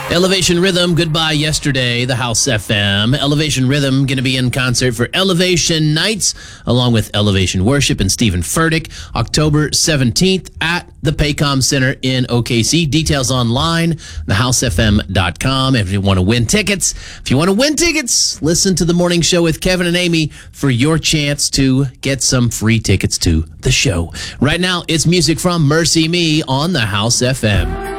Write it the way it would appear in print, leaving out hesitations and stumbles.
Elevation Rhythm, goodbye yesterday, the House FM. Elevation Rhythm going to be in concert for Elevation Nights, along with Elevation Worship and Stephen Furtick, October 17th at the Paycom Center in OKC. Details online, thehousefm.com. If you want to win tickets, listen to the morning show with Kevin and Amy for your chance to get some free tickets to the show. Right now, it's music from Mercy Me on the House FM.